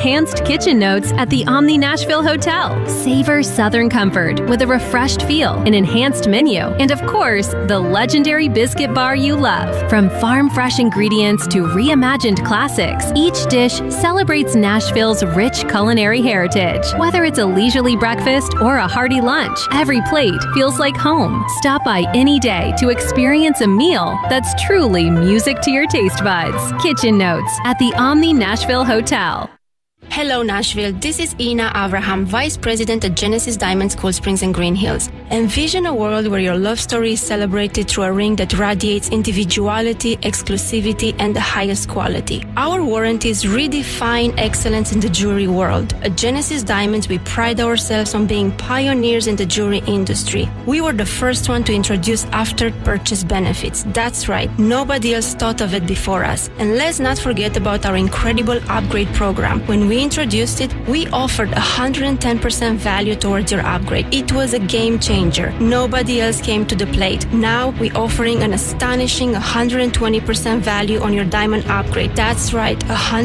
enhanced kitchen notes at the Omni Nashville Hotel. Savor Southern comfort with a refreshed feel, an enhanced menu, and of course, the legendary biscuit bar you love. From farm-fresh ingredients to reimagined classics, each dish celebrates Nashville's rich culinary heritage. Whether it's a leisurely breakfast or a hearty lunch, every plate feels like home. Stop by any day to experience a meal that's truly music to your taste buds. Kitchen Notes at the Omni Nashville Hotel. Hello, Nashville. This is Ina Avraham, Vice President at Genesis Diamonds Cool Springs and Green Hills. Envision a world where your love story is celebrated through a ring that radiates individuality, exclusivity, and the highest quality. Our warranties redefine excellence in the jewelry world. At Genesis Diamonds, we pride ourselves on being pioneers in the jewelry industry. We were the first one to introduce after-purchase benefits. That's right. Nobody else thought of it before us. And let's not forget about our incredible upgrade program. When we introduced it, we offered 110% value towards your upgrade. It was a game changer. Nobody else came to the plate. Now we're offering an astonishing 120% value on your diamond upgrade. That's right,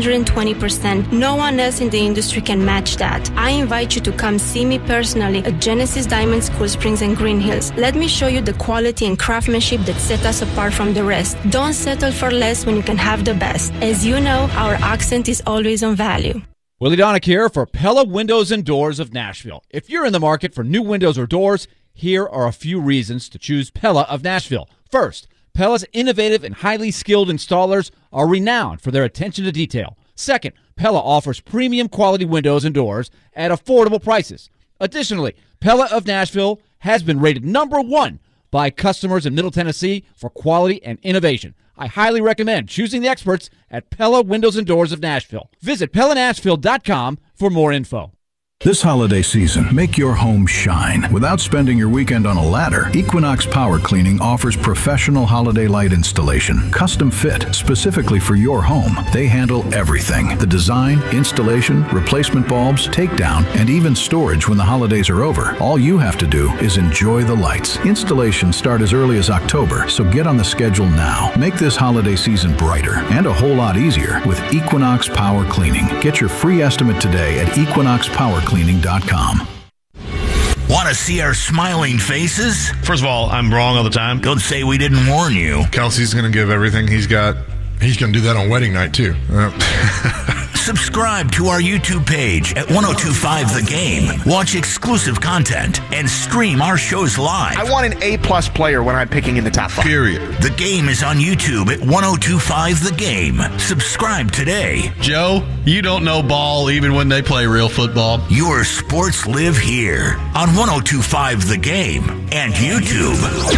120%. No one else in the industry can match that. I invite you to come see me personally at Genesis Diamonds Cool Springs and Green Hills. Let me show you the quality and craftsmanship that set us apart from the rest. Don't settle for less when you can have the best. As you know, our accent is always on value. Willie Donick here for Pella Windows and Doors of Nashville. If you're in the market for new windows or doors, here are a few reasons to choose Pella of Nashville. First, Pella's innovative and highly skilled installers are renowned for their attention to detail. Second, Pella offers premium quality windows and doors at affordable prices. Additionally, Pella of Nashville has been rated #1 by customers in Middle Tennessee for quality and innovation. I highly recommend choosing the experts at Pella Windows and Doors of Nashville. Visit PellaNashville.com for more info. This holiday season, make your home shine without spending your weekend on a ladder. Equinox Power Cleaning offers professional holiday light installation, custom fit specifically for your home. They handle everything: the design, installation, replacement bulbs, takedown, and even storage when the holidays are over. All you have to do is enjoy the lights. Installations start as early as October, so get on the schedule now. Make this holiday season brighter and a whole lot easier with Equinox Power Cleaning. Get your free estimate today at equinoxpowercleaning.com. Want to see our smiling faces? First of all, I'm wrong all the time. Don't say we didn't warn you. Kelsey's going to give everything he's got. He's going to do that on wedding night, too. Subscribe to our YouTube page at 1025 The Game. Watch exclusive content and stream our shows live. I want an A-plus player when I'm picking in the top 5. Period. The Game is on YouTube at 1025 The Game. Subscribe today. Joe, you don't know ball even when they play real football. Your sports live here on 1025 The Game and YouTube.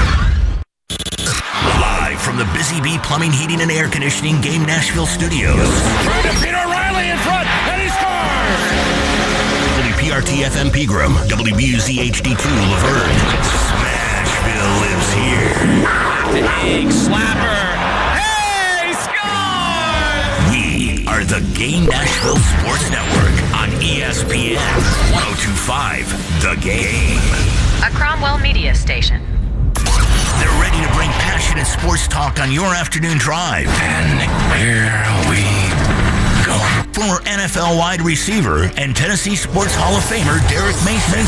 Live from the Busy Bee Plumbing, Heating, and Air Conditioning Game Nashville Studios. Trying to beat O'Reilly in front, and he scores! WPRT-FM Pegram, WBUZ HD2 Laverne. Smashville lives here. Big slapper. Hey, he scores! We are the Game Nashville Sports Network on ESPN 1025 The Game. A Cromwell media station. They're ready to bring passionate sports talk on your afternoon drive. And here we go. Former NFL wide receiver and Tennessee Sports Hall of Famer Derek Mason.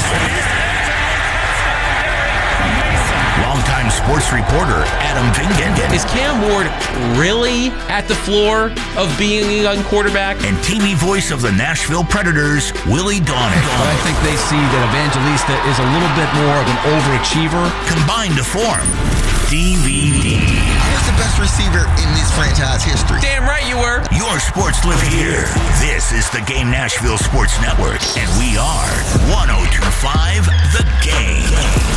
Longtime sports reporter Adam Vingan. Is Cam Ward really at the floor of being a young quarterback? And TV voice of the Nashville Predators, Willie Donick. But I think they see that Evangelista is a little bit more of an overachiever. Combined to form DVD. I was the best receiver in this franchise history. Damn right you were. Your sports live here. This is the Game Nashville Sports Network, and we are 1025 The Game.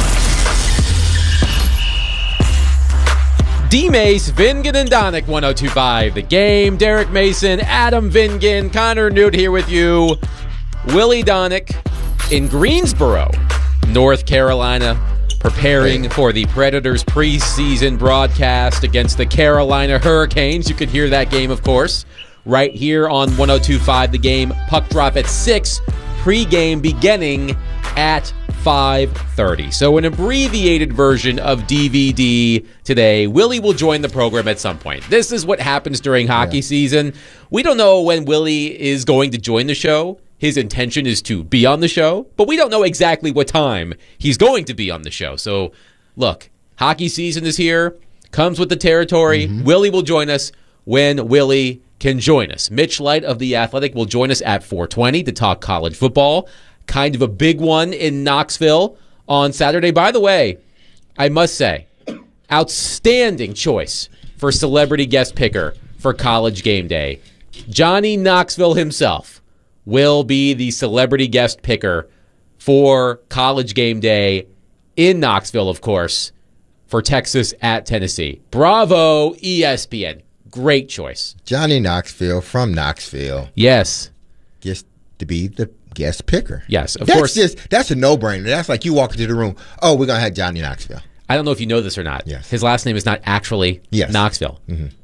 D-Mace, Vingan, and Donick, 1025 The Game. Derek Mason, Adam Vingan, Connor Newt here with you. Willie Donick in Greensboro, North Carolina, preparing for the Predators preseason broadcast against the Carolina Hurricanes. You could hear that game, of course, right here on 1025 The Game. Puck drop at 6, pregame beginning at 5:30. So an abbreviated version of DVD today. Willie will join the program at some point. This is what happens during hockey season. We don't know when Willie is going to join the show. His intention is to be on the show, but we don't know exactly what time he's going to be on the show. So, look, hockey season is here, comes with the territory. Willie will join us when Willie can join us. Mitch Light of The Athletic will join us at 4:20 to talk college football. Kind of a big one in Knoxville on Saturday. By the way, I must say, outstanding choice for celebrity guest picker for College Game Day. Johnny Knoxville himself will be the celebrity guest picker for College Game Day in Knoxville, of course, for Texas at Tennessee. Bravo, ESPN. Great choice. Johnny Knoxville from Knoxville. Yes. Just to be the guest picker. Yes, of course. That's a no-brainer. That's like you walk into the room, oh, we're going to have Johnny Knoxville. I don't know if you know this or not. Yes. His last name is not actually Knoxville.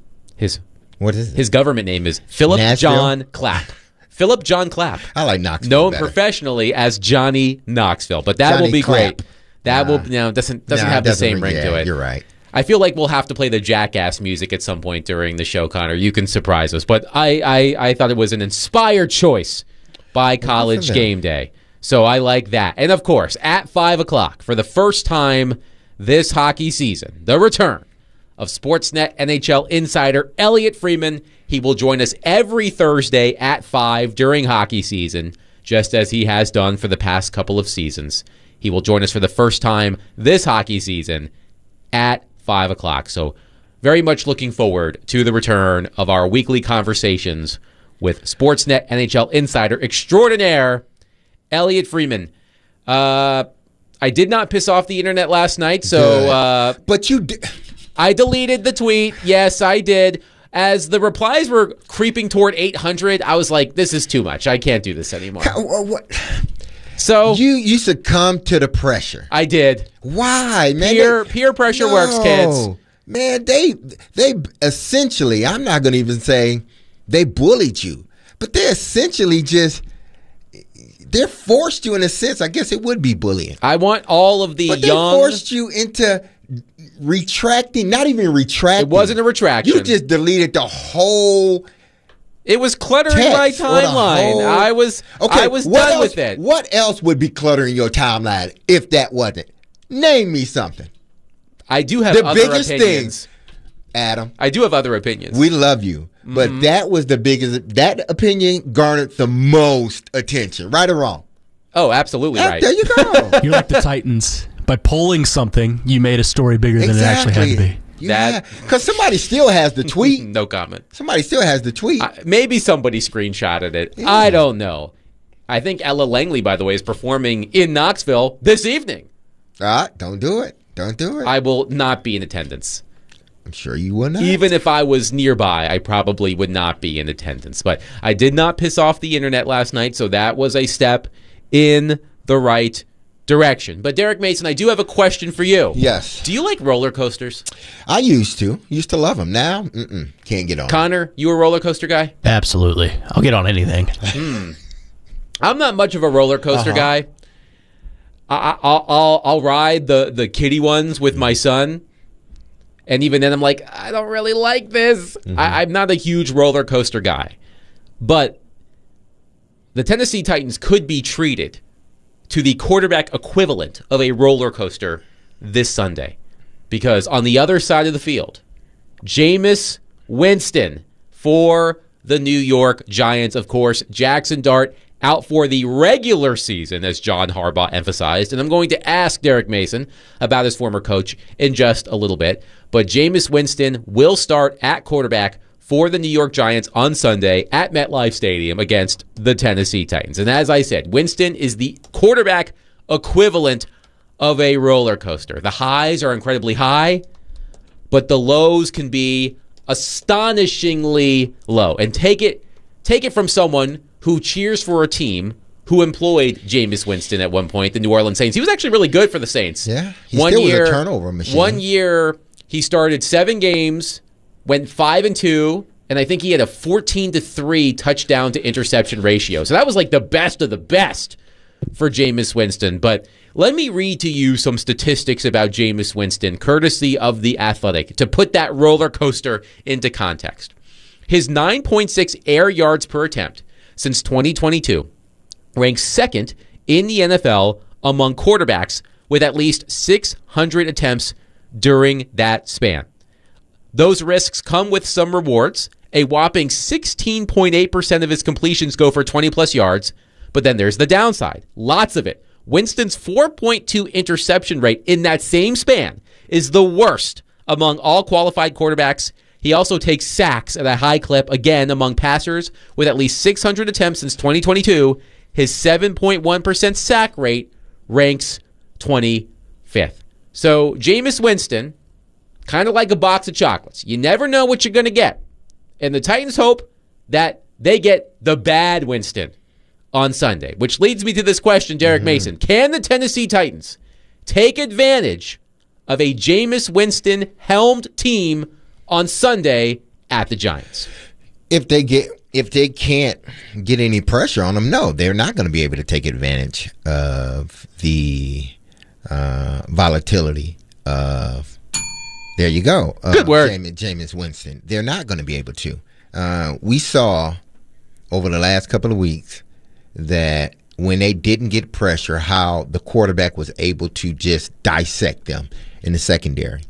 What is it? His government name is Philip John Clapp. Philip John Clapp. I like Knoxville known better. Professionally as Johnny Knoxville, but that Johnny will be Clapp. great. That will doesn't have the same ring to it. You're right. I feel like we'll have to play the Jackass music at some point during the show, Connor. You can surprise us, but I thought it was an inspired choice by College Game Day, so I like that. And of course, at 5 o'clock for the first time this hockey season, the return of Sportsnet NHL insider Elliot Freeman. He will join us every Thursday at 5 during hockey season, just as he has done for the past couple of seasons. He will join us for the first time this hockey season at 5 o'clock. So very much looking forward to the return of our weekly conversations with Sportsnet NHL insider extraordinaire Elliot Freeman. I did not piss off the internet last night, so but you did. I deleted the tweet. Yes, I did. As the replies were creeping toward 800, I was like, this is too much. I can't do this anymore. What? So you succumbed to the pressure. I did. Why, man? Peer pressure works, kids. Man, they essentially, I'm not going to even say they bullied you, but they essentially they forced you in a sense. I guess it would be bullying. I want all of the but young. They forced you into retracting, not even retracting. It wasn't a retraction. You just deleted the whole. It was cluttering my timeline. I was done with it. What else would be cluttering your timeline if that wasn't? Name me something. I do have the other biggest opinions. Thing, Adam. I do have other opinions. We love you, but that was the biggest. That opinion garnered the most attention. Right or wrong? Oh, absolutely right. There you go. You're like the Titans. By polling something, you made a story bigger than it actually had to be. Because somebody still has the tweet. No comment. Somebody still has the tweet. Maybe somebody screenshotted it. Yeah. I don't know. I think Ella Langley, by the way, is performing in Knoxville this evening. Don't do it. Don't do it. I will not be in attendance. I'm sure you will not. Even if I was nearby, I probably would not be in attendance. But I did not piss off the internet last night, so that was a step in the right direction. But Derek Mason, I do have a question for you. Yes. Do you like roller coasters? I used to love them. Now, can't get on. Connor, you a roller coaster guy? Absolutely. I'll get on anything. I'm not much of a roller coaster guy. I'll ride the kiddie ones with my son, and even then I'm like, I don't really like this. I'm not a huge roller coaster guy. But the Tennessee Titans could be treated to the quarterback equivalent of a roller coaster this Sunday. Because on the other side of the field, Jameis Winston for the New York Giants, of course. Jackson Dart out for the regular season, as John Harbaugh emphasized. And I'm going to ask Derek Mason about his former coach in just a little bit. But Jameis Winston will start at quarterback for the New York Giants on Sunday at MetLife Stadium against the Tennessee Titans. And as I said, Winston is the quarterback equivalent of a roller coaster. The highs are incredibly high, but the lows can be astonishingly low. And take it from someone who cheers for a team who employed Jameis Winston at one point, the New Orleans Saints. He was actually really good for the Saints. Yeah, he still was a turnover machine. 1 year, he started 7 games, went 5-2, and I think he had a 14-3 touchdown to interception ratio. So that was like the best of the best for Jameis Winston. But Let me read to you some statistics about Jameis Winston, courtesy of The Athletic, to put that roller coaster into context. His 9.6 air yards per attempt since 2022 ranks second in the NFL among quarterbacks with at least 600 attempts during that span. Those risks come with some rewards. A whopping 16.8% of his completions go for 20-plus yards, but then there's the downside. Lots of it. Winston's 4.2 interception rate in that same span is the worst among all qualified quarterbacks. He also takes sacks at a high clip, again, among passers with at least 600 attempts since 2022. His 7.1% sack rate ranks 25th. So Jameis Winston, kind of like a box of chocolates. You never know what you're going to get. And the Titans hope that they get the bad Winston on Sunday, which leads me to this question, Derek Mason. Can the Tennessee Titans take advantage of a Jameis Winston-helmed team on Sunday at the Giants? If they can't get any pressure on them, no, they're not going to be able to take advantage of the volatility of. There you go. Good word. Jameis Winston. They're not going to be able to. We saw over the last couple of weeks that when they didn't get pressure, how the quarterback was able to just dissect them in the secondary.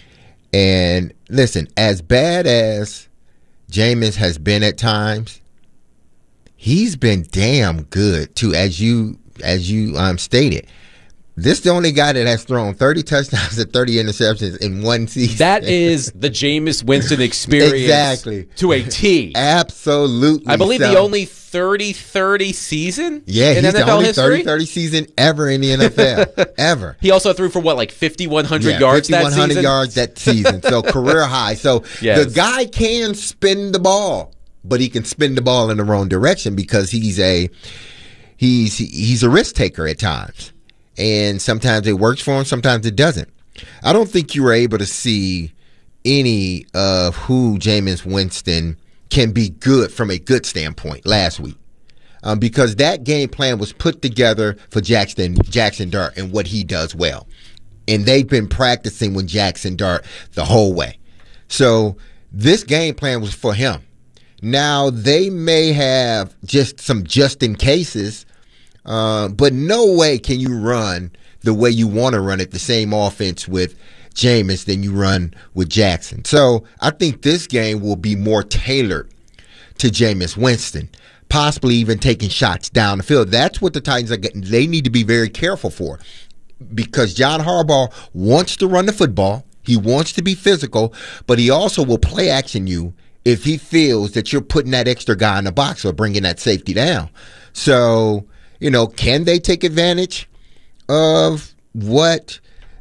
And listen, as bad as Jameis has been at times, he's been damn good too, as you stated. This is the only guy that has thrown 30 touchdowns and 30 interceptions in one season. That is the Jameis Winston experience exactly. To a T. Absolutely. I believe the only 30-30 season in he's NFL the only history? 30-30 season ever in the NFL. Ever. He also threw for, 5,100 yards that season? 5,100 yards that season. So career high. So the guy can spin the ball, but he can spin the ball in the wrong direction because he's a risk taker at times. And sometimes it works for him, sometimes it doesn't. I don't think you were able to see any of who Jameis Winston can be good from a good standpoint last week. Because that game plan was put together for Jackson Dart and what he does well. And they've been practicing with Jackson Dart the whole way. So this game plan was for him. Now, they may have just some just-in cases, but no way can you run the way you want to run it, the same offense with Jameis than you run with Jackson. So I think this game will be more tailored to Jameis Winston, possibly even taking shots down the field. That's what the Titans are getting. They need to be very careful for, because John Harbaugh wants to run the football. He wants to be physical, but he also will play action you if he feels that you're putting that extra guy in the box or bringing that safety down. So, can they take advantage of what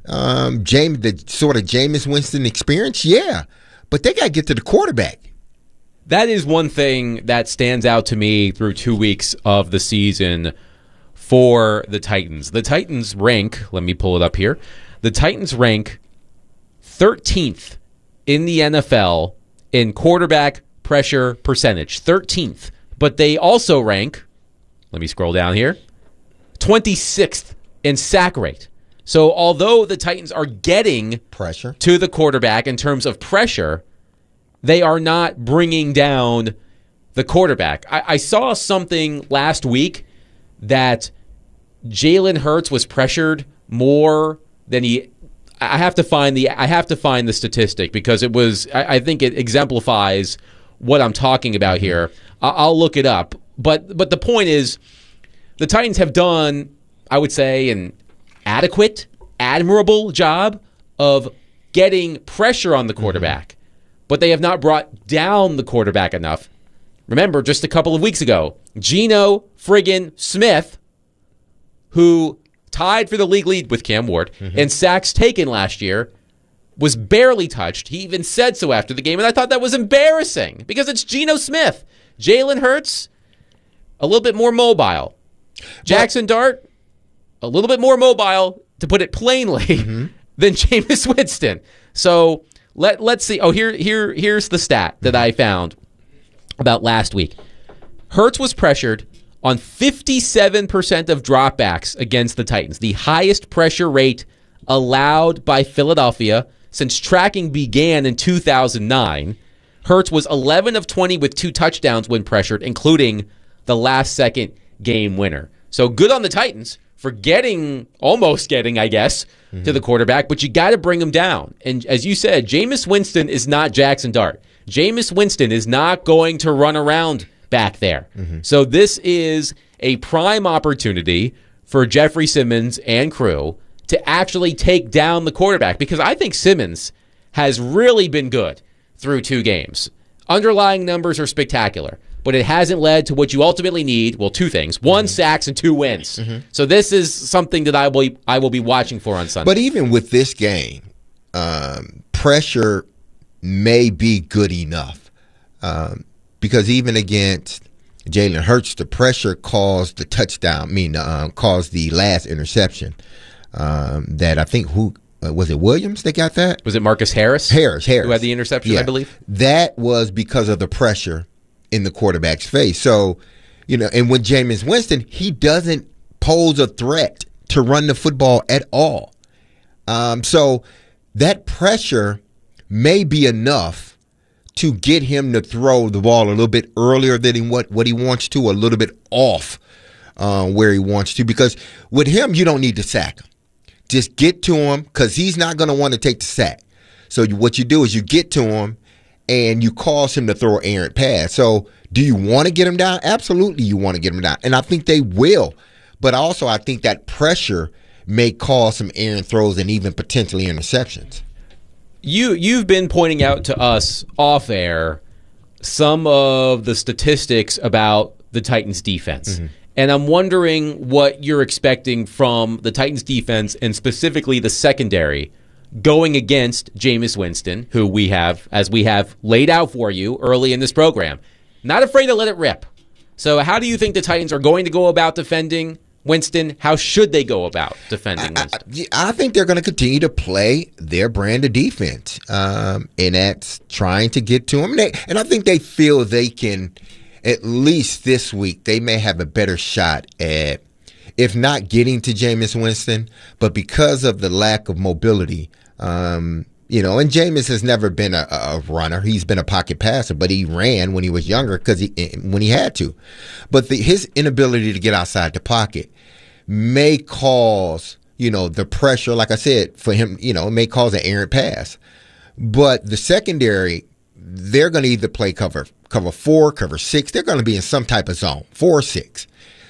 the sort of Jameis Winston experience? Yeah, but they got to get to the quarterback. That is one thing that stands out to me through 2 weeks of the season for the Titans. The Titans rank, let me pull it up here, the Titans rank 13th in the NFL in quarterback pressure percentage, 13th. But they also rank, let me scroll down here, 26th in sack rate. So although the Titans are getting pressure to the quarterback in terms of pressure, they are not bringing down the quarterback. I saw something last week that Jalen Hurts was pressured more than he. I have to find the statistic because it was. I think it exemplifies what I'm talking about here. I'll look it up. But the point is, the Titans have done, I would say, an adequate, admirable job of getting pressure on the quarterback, but they have not brought down the quarterback enough. Remember, just a couple of weeks ago, Geno friggin' Smith, who tied for the league lead with Cam Ward and sacks taken last year, was barely touched. He even said so after the game, and I thought that was embarrassing because it's Geno Smith. Jalen Hurts, a little bit more mobile. Jackson Dart, a little bit more mobile, to put it plainly, than Jameis Winston. So let's see. Oh, here's the stat that I found about last week. Hurts was pressured on 57% of dropbacks against the Titans, the highest pressure rate allowed by Philadelphia since tracking began in 2009. Hurts was 11 of 20 with 2 touchdowns when pressured, including the last-second game winner. So good on the Titans for almost getting, I guess, to the quarterback, but you got to bring him down. And as you said, Jameis Winston is not Jackson Dart. Jameis Winston is not going to run around back there. So this is a prime opportunity for Jeffrey Simmons and crew to actually take down the quarterback, because I think Simmons has really been good through 2 games. Underlying numbers are spectacular, but it hasn't led to what you ultimately need. Well, 2 things: 1 sacks and 2 wins. So this is something that I will be watching for on Sunday. But even with this game, pressure may be good enough, because even against Jalen Hurts, the pressure caused the touchdown. Caused the last interception. That I think was it Williams that got that? Was it Marcus Harris? Harris. Who had the interception, I believe? That was because of the pressure in the quarterback's face. So, and with Jameis Winston, he doesn't pose a threat to run the football at all. So that pressure may be enough to get him to throw the ball a little bit earlier than what he wants to, a little bit off where he wants to. Because with him, you don't need to sack him. Just get to him, because he's not going to want to take the sack. So what you do is you get to him and you cause him to throw an errant pass. So do you want to get him down? Absolutely you want to get him down. And I think they will. But also I think that pressure may cause some errant throws and even potentially interceptions. You've been pointing out to us off air some of the statistics about the Titans defense. And I'm wondering what you're expecting from the Titans defense, and specifically the secondary, going against Jameis Winston, who we have laid out for you early in this program. Not afraid to let it rip. So how do you think the Titans are going to go about defending Winston? How should they go about defending Winston? I think they're going to continue to play their brand of defense, and that's trying to get to him. And I think they feel they can, at least this week, they may have a better shot at, if not getting to Jameis Winston, but because of the lack of mobility, and Jameis has never been a runner. He's been a pocket passer, but he ran when he was younger when he had to. But his inability to get outside the pocket may cause, the pressure, like I said, for him, it may cause an errant pass. But the secondary, they're going to either play cover 4, cover 6. They're going to be in some type of zone, 4 or 6.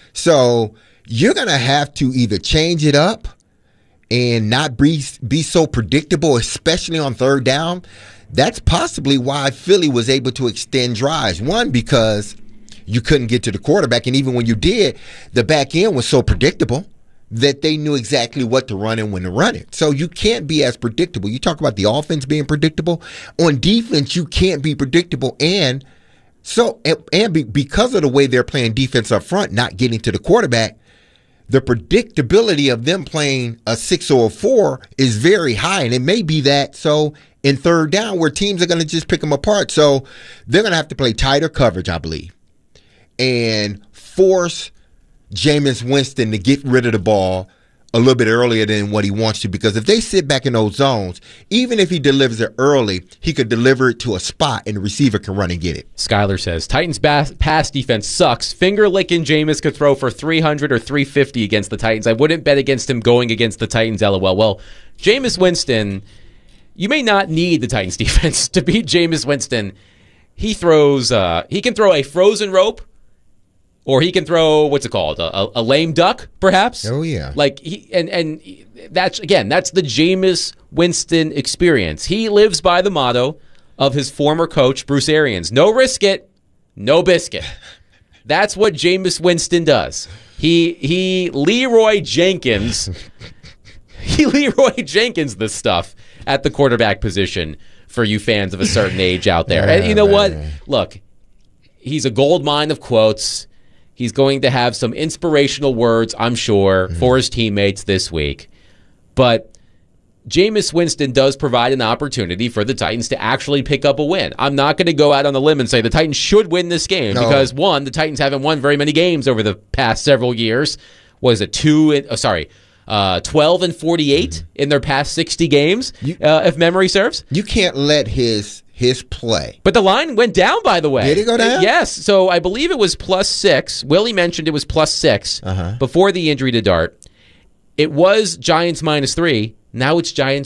So you're going to have to either change it up and not be so predictable, especially on third down. That's possibly why Philly was able to extend drives. One, because you couldn't get to the quarterback, and even when you did, the back end was so predictable that they knew exactly what to run and when to run it. So you can't be as predictable. You talk about the offense being predictable. On defense, you can't be predictable. And because of the way they're playing defense up front, not getting to the quarterback, the predictability of them playing a 6 or a 4 is very high. And it may be that so in third down where teams are going to just pick them apart. So they're going to have to play tighter coverage, I believe, and force Jameis Winston to get rid of the ball a little bit earlier than what he wants to, because if they sit back in those zones, even if he delivers it early, he could deliver it to a spot and the receiver can run and get it. Skyler says, Titans pass defense sucks. Finger-licking Jameis could throw for 300 or 350 against the Titans. I wouldn't bet against him going against the Titans, LOL. Well, Jameis Winston, you may not need the Titans defense to beat Jameis Winston. He can throw a frozen rope, or he can throw, what's it called, a lame duck, perhaps? Oh, yeah. Like, and that's the Jameis Winston experience. He lives by the motto of his former coach, Bruce Arians. No risk it, no biscuit. That's what Jameis Winston does. He Leroy Jenkins this stuff at the quarterback position for you fans of a certain age out there. And you know what? Look, he's a gold mine of quotes. He's going to have some inspirational words, I'm sure, for his teammates this week. But Jameis Winston does provide an opportunity for the Titans to actually pick up a win. I'm not going to go out on a limb and say the Titans should win this game because, one, the Titans haven't won very many games over the past several years. Was it 12 and 48 in their past 60 games, if memory serves? You can't let his play. But the line went down, by the way. Did it go down? Yes. So I believe it was +6. Willie mentioned it was +6 before the injury to Dart. It was Giants -3. Now it's Giants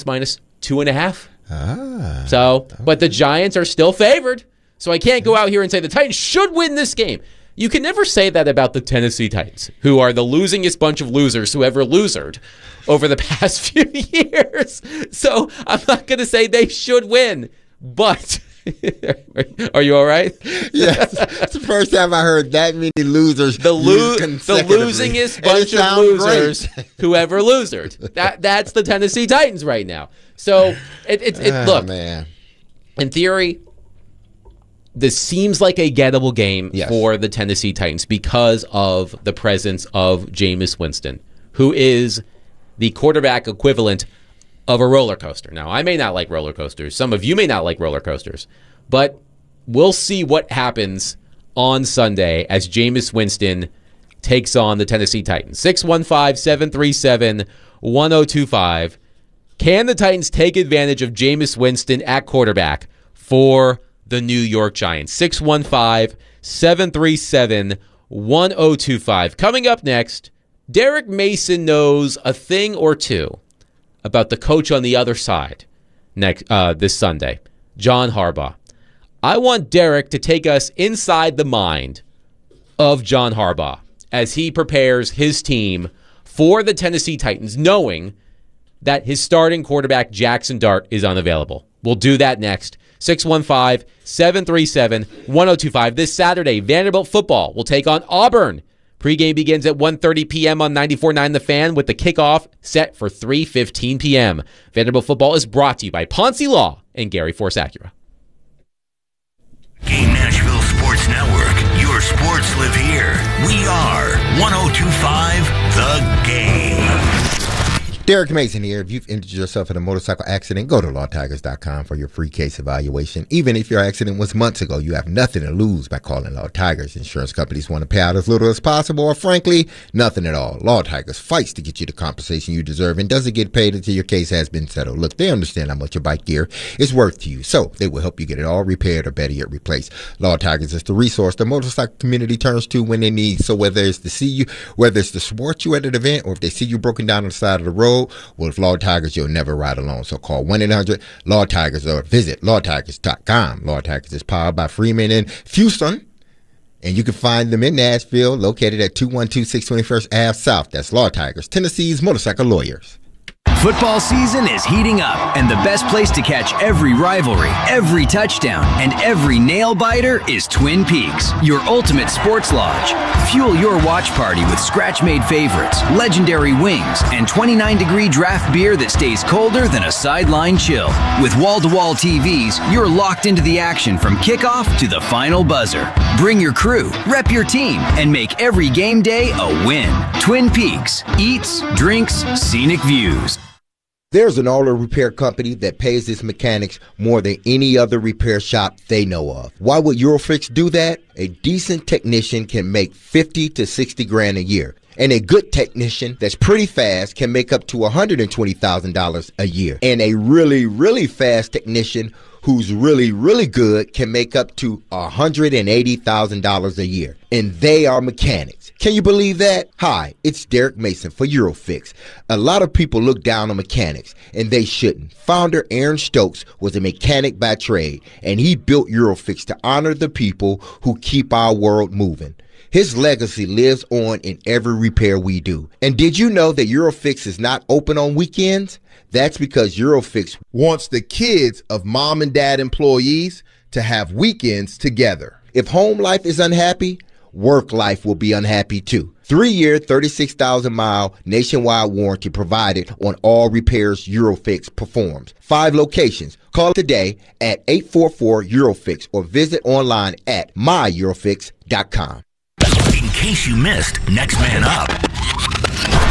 -2.5. So, but the Giants are still favored. So I can't go out here and say the Titans should win this game. You can never say that about the Tennessee Titans, who are the losingest bunch of losers who ever losered over the past few years. So I'm not going to say they should win, but are you all right? Yes. It's the first time I heard that many losers. The losingest bunch of losers who ever losered. That's the Tennessee Titans right now. So look, man. In theory, this seems like a gettable game for the Tennessee Titans because of the presence of Jameis Winston, who is the quarterback equivalent of a roller coaster. Now, I may not like roller coasters. Some of you may not like roller coasters. But we'll see what happens on Sunday as Jameis Winston takes on the Tennessee Titans. 615-737-1025. Can the Titans take advantage of Jameis Winston at quarterback for the New York Giants? 615-737-1025. Coming up next, Derek Mason knows a thing or two about the coach on the other side this Sunday, John Harbaugh. I want Derek to take us inside the mind of John Harbaugh as he prepares his team for the Tennessee Titans, knowing that his starting quarterback, Jackson Dart, is unavailable. We'll do that next. 615-737-1025. This Saturday, Vanderbilt football will take on Auburn. Pregame begins at 1:30 p.m. on 94.9 The Fan with the kickoff set for 3:15 p.m. Vanderbilt football is brought to you by Ponce Law and Gary Force Acura. Game Nashville Sports Network. Your sports live here. We are 102.5 The Game. Derek Mason here. If you've injured yourself in a motorcycle accident, go to lawtigers.com for your free case evaluation. Even if your accident was months ago, you have nothing to lose by calling Law Tigers. Insurance companies want to pay out as little as possible, or frankly, nothing at all. Law Tigers fights to get you the compensation you deserve and doesn't get paid until your case has been settled. Look, they understand how much your bike gear is worth to you, so they will help you get it all repaired or better yet replaced. Law Tigers is the resource the motorcycle community turns to when they need. So whether it's to support you at an event, or if they see you broken down on the side of the road, well, with Law Tigers, you'll never ride alone. So call 1-800-LAW-TIGERS or visit lawtigers.com. Law Tigers is powered by Freeman and Houston, and you can find them in Nashville, located at 212 621st Ave South. That's Law Tigers, Tennessee's motorcycle lawyers. Football season is heating up, and the best place to catch every rivalry, every touchdown, and every nail-biter is Twin Peaks, your ultimate sports lodge. Fuel your watch party with scratch-made favorites, legendary wings, and 29-degree draft beer that stays colder than a sideline chill. With wall-to-wall TVs, you're locked into the action from kickoff to the final buzzer. Bring your crew, rep your team, and make every game day a win. Twin Peaks. Eats, drinks, scenic views. There's an auto repair company that pays its mechanics more than any other repair shop they know of. Why would Eurofix do that? A decent technician can make $50 to $60,000 a year. And a good technician that's pretty fast can make up to $120,000 a year. And a really, really fast technician who's really, really good can make up to $180,000 a year. And they are mechanics. Can you believe that? Hi, it's Derek Mason for Eurofix. A lot of people look down on mechanics, and they shouldn't. Founder Aaron Stokes was a mechanic by trade, and he built Eurofix to honor the people who keep our world moving. His legacy lives on in every repair we do. And did you know that Eurofix is not open on weekends? That's because Eurofix wants the kids of mom and dad employees to have weekends together. If home life is unhappy, work life will be unhappy too. 3-year, 36,000-mile nationwide warranty provided on all repairs Eurofix performs. 5 locations. Call today at 844-EUROFIX or visit online at myeurofix.com. In case you missed Next Man Up.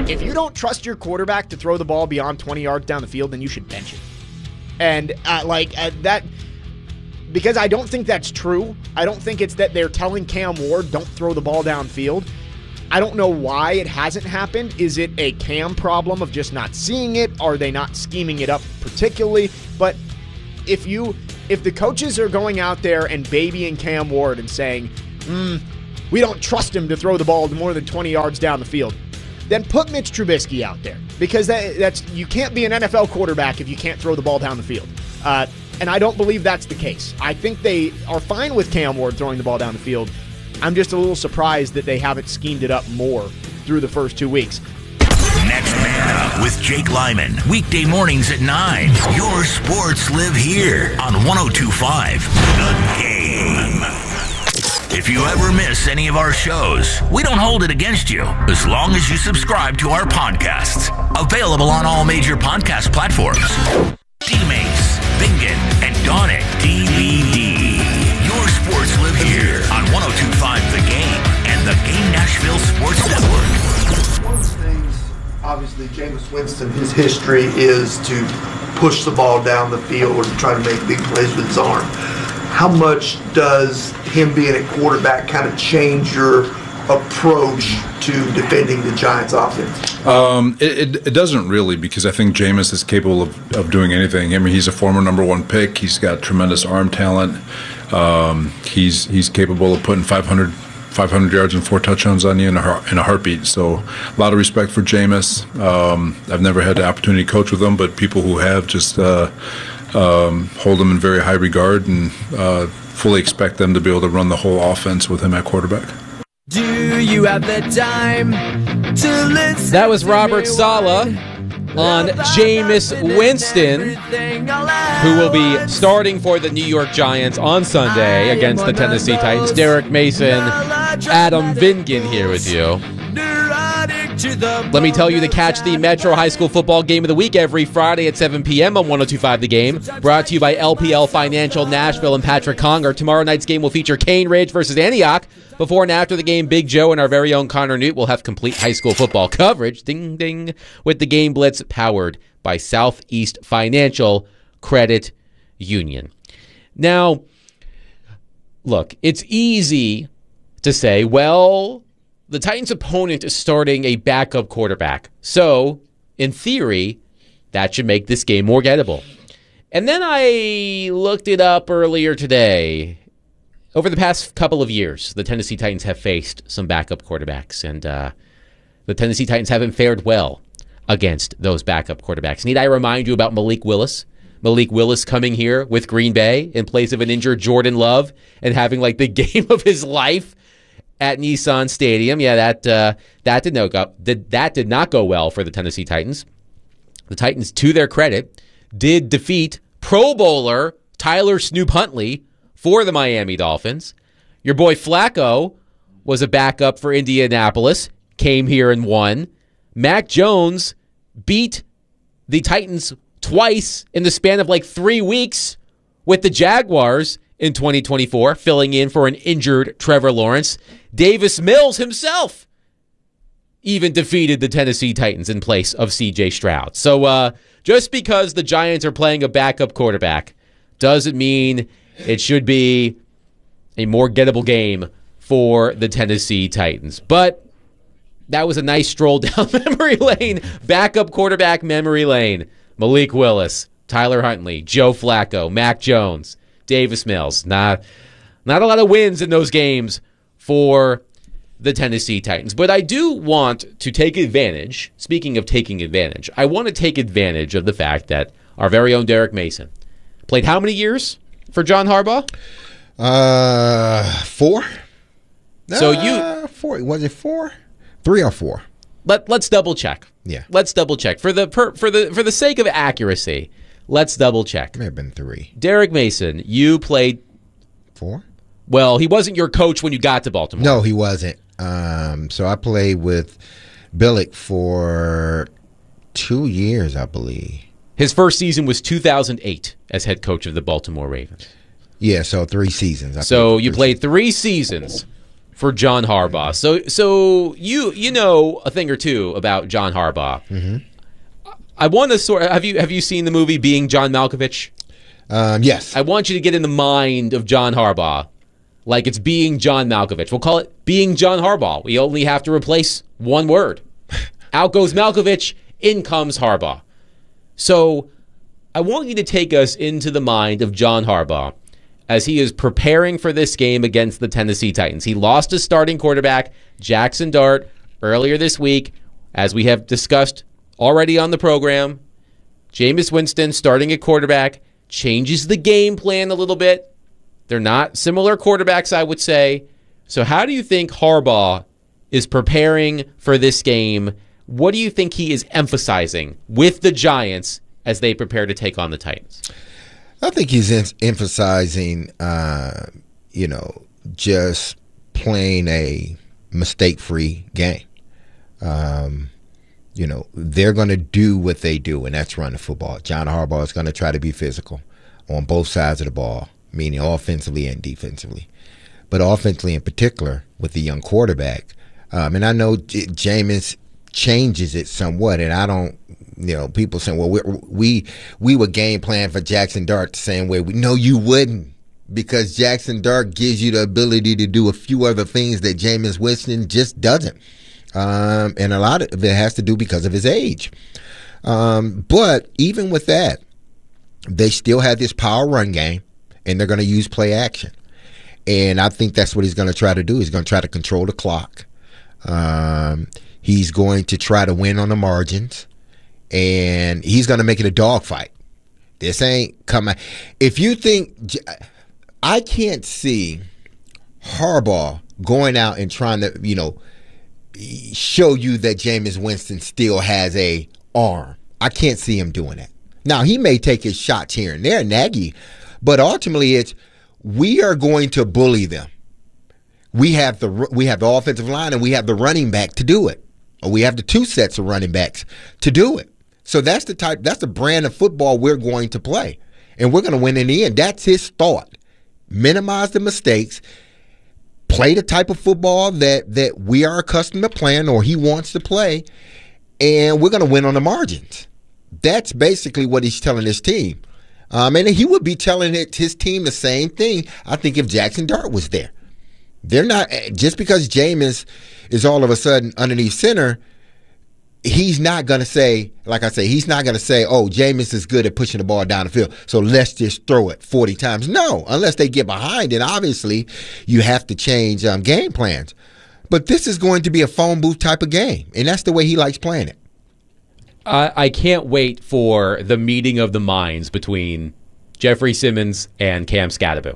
If you don't trust your quarterback to throw the ball beyond 20 yards down the field, then you should bench it. And that, because I don't think that's true. I don't think it's that they're telling Cam Ward, don't throw the ball downfield. I don't know why it hasn't happened. Is it a Cam problem of just not seeing it? Are they not scheming it up particularly? But if the coaches are going out there and babying Cam Ward and saying, we don't trust him to throw the ball more than 20 yards down the field, then put Mitch Trubisky out there. Because that's you can't be an NFL quarterback if you can't throw the ball down the field. And I don't believe that's the case. I think they are fine with Cam Ward throwing the ball down the field. I'm just a little surprised that they haven't schemed it up more through the first 2 weeks. Next Man Up with Jake Lyman. Weekday mornings at 9. Your sports live here on 102.5 The Game. If you ever miss any of our shows, we don't hold it against you as long as you subscribe to our podcasts. Available on all major podcast platforms. D-Mace, Bingen, and Donick DVD. Your sports live here on 102.5 The Game and the Game Nashville Sports Network. One of the things, obviously, Jameis Winston, his history is to push the ball down the field and try to make big plays with his arm. How much does him being a quarterback kind of change your approach to defending the Giants offense? It doesn't really, because I think Jameis is capable of doing anything. I mean, he's a former number 1 pick. He's got tremendous arm talent. He's capable of putting 500 yards and 4 touchdowns on you in a heartbeat. So a lot of respect for Jameis. I've never had the opportunity to coach with him, but people who have just hold him in very high regard and fully expect them to be able to run the whole offense with him at quarterback. Do you have the time to listen? That was Robert Saleh on Jameis Winston, who will be starting for the New York Giants on Sunday against the Tennessee Titans. Derek Mason, Adam Vingan here with you. Let me tell you to catch the Metro High School football game of the week every Friday at 7 p.m. on 102.5 The Game. Brought to you by LPL Financial Nashville and Patrick Conger. Tomorrow night's game will feature Cane Ridge versus Antioch. Before and after the game, Big Joe and our very own Connor Newt will have complete high school football coverage, ding, ding, with the Game Blitz powered by Southeast Financial Credit Union. Now, look, it's easy to say, well, the Titans' opponent is starting a backup quarterback. So, in theory, that should make this game more gettable. And then I looked it up earlier today. Over the past couple of years, the Tennessee Titans have faced some backup quarterbacks, and the Tennessee Titans haven't fared well against those backup quarterbacks. Need I remind you about Malik Willis? Malik Willis coming here with Green Bay in place of an injured Jordan Love and having like the game of his life at Nissan Stadium. Yeah, that did not go well for the Tennessee Titans. The Titans, to their credit, did defeat Pro Bowler Tyler Snoop Huntley for the Miami Dolphins. Your boy Flacco was a backup for Indianapolis, came here and won. Mac Jones beat the Titans twice in the span of like 3 weeks with the Jaguars in 2024, filling in for an injured Trevor Lawrence. Davis Mills himself even defeated the Tennessee Titans in place of C.J. Stroud. So just because the Giants are playing a backup quarterback doesn't mean it should be a more gettable game for the Tennessee Titans. But that was a nice stroll down memory lane, backup quarterback memory lane. Malik Willis, Tyler Huntley, Joe Flacco, Mac Jones, Davis Mills. Not a lot of wins in those games for the Tennessee Titans. But I do want to take advantage, speaking of taking advantage, I want to take advantage of the fact that our very own Derek Mason played how many years for John Harbaugh? 4. So 4. Was it 4? 3 or 4? Let's double check. Yeah. Let's double check for the sake of accuracy. Let's double check. May have been 3. Derek Mason, you played 4. Well, he wasn't your coach when you got to Baltimore. No, he wasn't. So I played with Billick for 2 years, I believe. His first season was 2008 as head coach of the Baltimore Ravens. Yeah, so 3 seasons. So you played 3 seasons for John Harbaugh. So you know a thing or two about John Harbaugh. Mm-hmm. I want to have you seen the movie Being John Malkovich? Yes. I want you to get in the mind of John Harbaugh, like it's Being John Malkovich. We'll call it Being John Harbaugh. We only have to replace one word. Out goes Malkovich, in comes Harbaugh. So I want you to take us into the mind of John Harbaugh as he is preparing for this game against the Tennessee Titans. He lost his starting quarterback, Jackson Dart, earlier this week, as we have discussed already on the program. Jameis Winston starting at quarterback changes the game plan a little bit. They're not similar quarterbacks, I would say. So how do you think Harbaugh is preparing for this game? What do you think he is emphasizing with the Giants as they prepare to take on the Titans? I think he's emphasizing, just playing a mistake-free game. They're going to do what they do, and that's run the football. John Harbaugh is going to try to be physical on both sides of the ball, meaning offensively and defensively. But offensively in particular, with the young quarterback. And I know Jameis changes it somewhat, and I don't, people saying, well, we would game plan for Jackson Dart the same way. No, you wouldn't, because Jackson Dart gives you the ability to do a few other things that Jameis Winston just doesn't. And a lot of it has to do because of his age. But even with that, they still have this power run game, and they're going to use play action. And I think that's what he's going to try to do. He's going to try to control the clock. He's going to try to win on the margins, and he's going to make it a dogfight. This ain't coming. If you think, I can't see Harbaugh going out and trying to, show you that Jameis Winston still has a arm. I can't see him doing that. Now, he may take his shots here and there, Nagy, but ultimately it's, we are going to bully them. We have the offensive line, and we have the running back to do it. Or we have the two sets of running backs to do it. So that's the brand of football we're going to play. And we're going to win in the end. That's his thought. Minimize the mistakes. Play the type of football that we are accustomed to playing, or he wants to play. And we're going to win on the margins. That's basically what he's telling his team. And he would be telling his team the same thing, I think, if Jackson Dart was there. They're not, just because Jameis is all of a sudden underneath center, he's not going to say, like I say, he's not going to say, oh, Jameis is good at pushing the ball down the field, so let's just throw it 40 times. No, unless they get behind, and obviously you have to change game plans. But this is going to be a phone booth type of game, and that's the way he likes playing it. I can't wait for the meeting of the minds between Jeffrey Simmons and Cam Skattebo.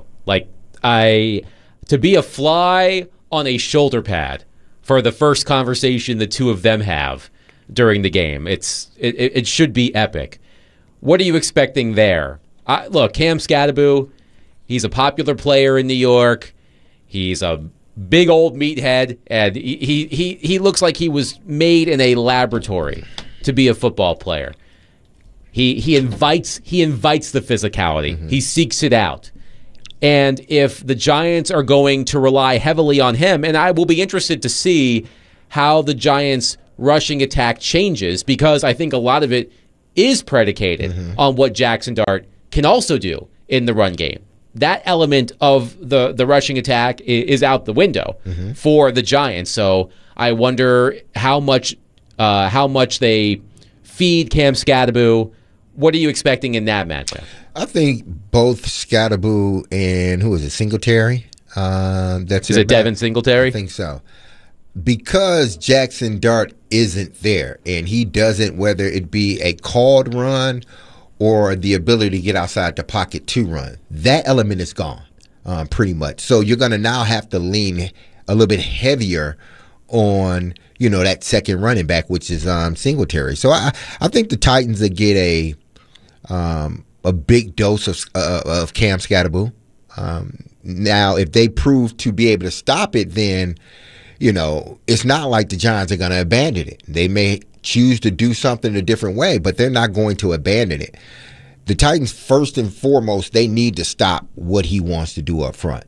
To be a fly on a shoulder pad for the first conversation the two of them have during the game. It should be epic. What are you expecting there? Look, Cam Skattebo, he's a popular player in New York. He's a big old meathead, and he looks like he was made in a laboratory to be a football player. He invites the physicality. Mm-hmm. He seeks it out. And if the Giants are going to rely heavily on him, and I will be interested to see how the Giants' rushing attack changes, because I think a lot of it is predicated on what Jackson Dart can also do in the run game. That element of the rushing attack is out the window for the Giants. So I wonder how much they feed Cam Skattebo. What are you expecting in that matchup? I think both Skattebo and Singletary. Is it Devin Singletary? I think so. Because Jackson Dart isn't there, and he doesn't, whether it be a called run or the ability to get outside the pocket to run, that element is gone pretty much. So you're going to now have to lean a little bit heavier on that second running back, which is Singletary. So I think the Titans will get a big dose of Cam Skattebo. Now, if they prove to be able to stop it, then it's not like the Giants are going to abandon it. They may choose to do something a different way, but they're not going to abandon it. The Titans, first and foremost, they need to stop what he wants to do up front.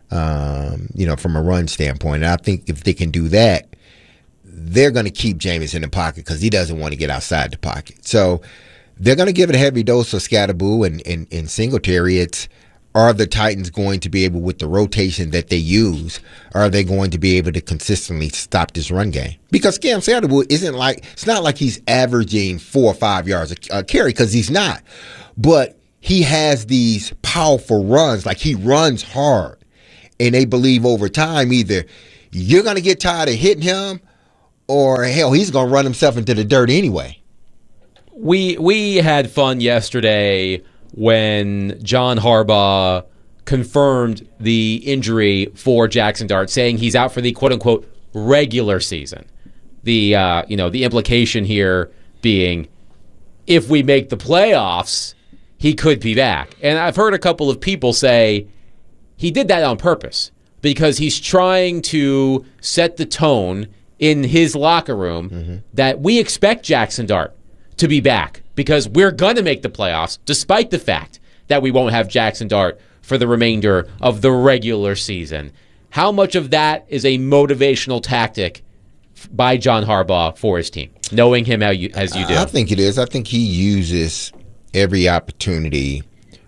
from a run standpoint. And I think if they can do that, they're going to keep Jameis in the pocket because he doesn't want to get outside the pocket. So they're going to give it a heavy dose of Scatterboo and Singletary. Are the Titans going to be able, with the rotation that they use, are they going to be able to consistently stop this run game? Because Cam Scatterboo it's not like he's averaging 4 or 5 yards a carry, because he's not. But he has these powerful runs, like he runs hard. And they believe over time either you're going to get tired of hitting him, or hell, he's going to run himself into the dirt anyway. We had fun yesterday when John Harbaugh confirmed the injury for Jackson Dart, saying he's out for the quote-unquote regular season. The implication here being, if we make the playoffs, he could be back. And I've heard a couple of people say he did that on purpose because he's trying to set the tone in his locker room that we expect Jackson Dart to be back because we're going to make the playoffs despite the fact that we won't have Jackson Dart for the remainder of the regular season. How much of that is a motivational tactic by John Harbaugh for his team, knowing him as you do? I think it is. I think he uses every opportunity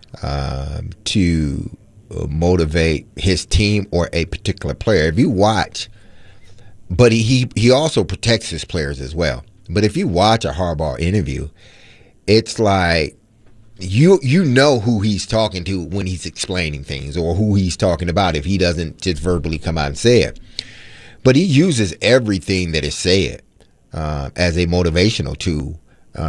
to motivate his team or a particular player. If you watch, but he also protects his players as well. But if you watch a Harbaugh interview, it's like you know who he's talking to when he's explaining things, or who he's talking about if he doesn't just verbally come out and say it. But he uses everything that is said as a motivational tool.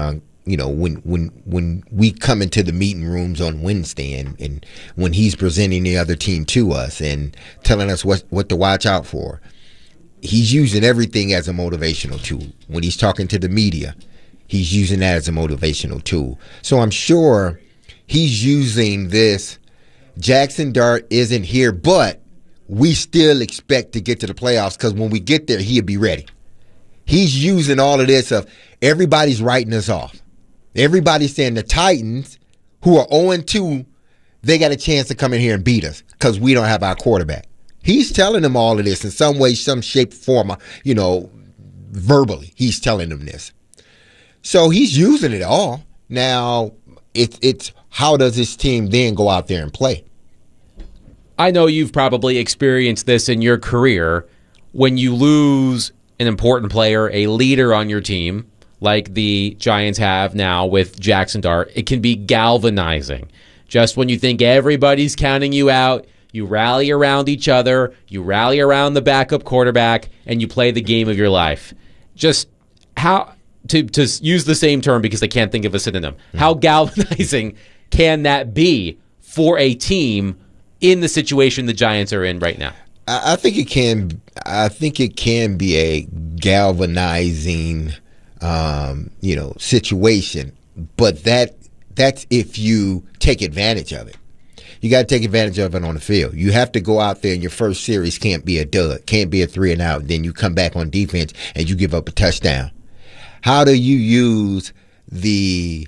When we come into the meeting rooms on Wednesday and when he's presenting the other team to us and telling us what to watch out for, he's using everything as a motivational tool. When he's talking to the media, he's using that as a motivational tool. So I'm sure he's using this. Jackson Dart isn't here, but we still expect to get to the playoffs because when we get there, he'll be ready. He's using all of this of everybody's writing us off. Everybody's saying the Titans, who are 0-2, they got a chance to come in here and beat us because we don't have our quarterback. He's telling them all of this in some way, some shape, form, verbally. He's telling them this. So he's using it all. Now, it's how does this team then go out there and play? I know you've probably experienced this in your career when you lose an important player, a leader on your team, like the Giants have now with Jackson Dart. It can be galvanizing. Just when you think everybody's counting you out, you rally around each other, you rally around the backup quarterback, and you play the game of your life. Just how, to use the same term because I can't think of a synonym, how galvanizing can that be for a team in the situation the Giants are in right now? I think it can. I think it can be a galvanizing, situation. But that's if you take advantage of it. You got to take advantage of it on the field. You have to go out there, and your first series can't be a dud, can't be a 3-and-out. Then you come back on defense and you give up a touchdown. How do you use the,